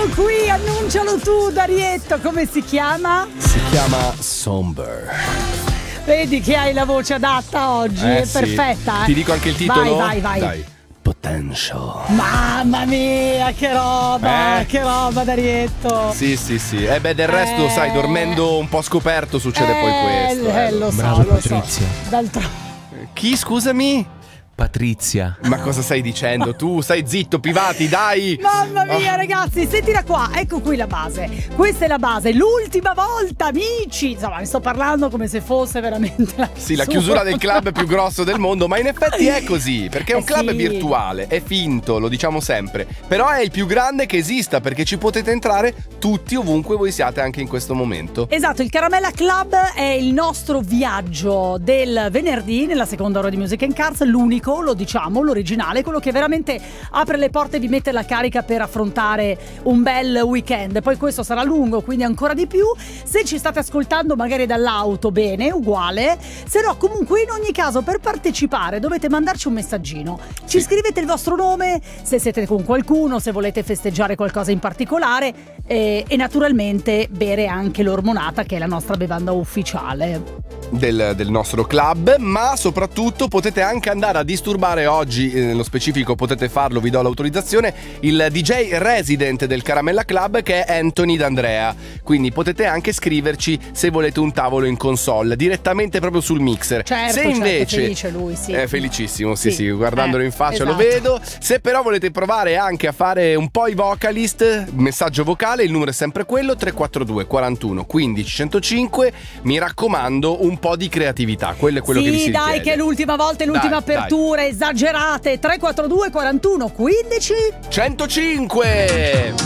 Eccolo qui, annuncialo tu, Darietto, come si chiama? Si chiama Somber. Vedi che hai la voce adatta oggi, è Sì. perfetta. Ti dico anche il titolo? Vai. Dai. Potential. Mamma mia, che roba, Darietto. Sì. Del resto, sai, dormendo un po' scoperto succede poi questo. Lo so, Bravo, lo so. Patrizia. Chi, scusami? Patrizia. Ma cosa stai dicendo? Tu stai zitto, Pivati, dai! Mamma mia, ragazzi, sentila qua, ecco qui la base. Questa è la base, l'ultima volta, amici. Insomma, mi sto parlando come se fosse veramente La chiusura del club più grosso del mondo, ma in effetti è così, perché è un club virtuale, è finto, lo diciamo sempre, però è il più grande che esista, perché ci potete entrare tutti ovunque voi siate anche in questo momento. Esatto, il Caramella Club è il nostro viaggio del venerdì nella seconda ora di Music and Cars, l'unico, lo diciamo, l'originale, quello che veramente apre le porte e vi mette la carica per affrontare un bel weekend. Poi questo sarà lungo, quindi ancora di più. Se ci state ascoltando magari dall'auto, bene, uguale. Se no, comunque, in ogni caso, per partecipare dovete mandarci un messaggino. Ci scrivete il vostro nome, se siete con qualcuno, se volete festeggiare qualcosa in particolare e naturalmente bere anche l'ormonata, che è la nostra bevanda ufficiale del nostro club, ma soprattutto potete anche andare a disturbare oggi, nello specifico potete farlo, vi do l'autorizzazione, il DJ resident del Caramella Club, che è Anthony D'Andrea, quindi potete anche scriverci se volete un tavolo in console direttamente proprio sul mixer. Certo, se invece felice lui, sì. è felicissimo, sì, guardandolo in faccia esatto. Lo vedo. Se però volete provare anche a fare un po' i vocalist, messaggio vocale, il numero è sempre quello, 342 41 15 105. Mi raccomando, un po' di creatività, quello è quello che vi si dai, richiede. che è l'ultima volta, è l'ultima apertura, esagerate. 342 41 15 105.